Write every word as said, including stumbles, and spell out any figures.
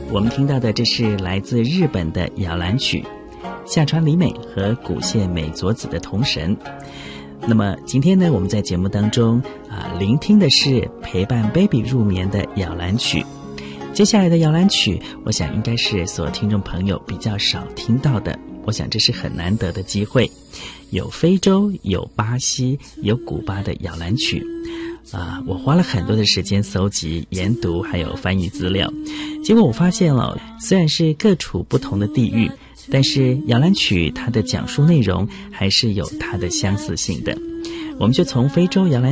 我们听到的这是来自日本的摇篮曲，夏川里美和古谢美佐子的童神。那么今天呢，我们在节目当中啊，聆听的是陪伴 baby 入眠的摇篮曲。接下来的摇篮曲，我想应该是所有听众朋友比较少听到的，我想这是很难得的机会。有非洲，有巴西，有古巴的摇篮曲啊，我花了很多的时间搜集、研读还有翻译资料，结果我发现了，虽然是各处不同的地域，但是摇篮曲它的讲述内容还是有它的相似性的。我们就从非洲摇篮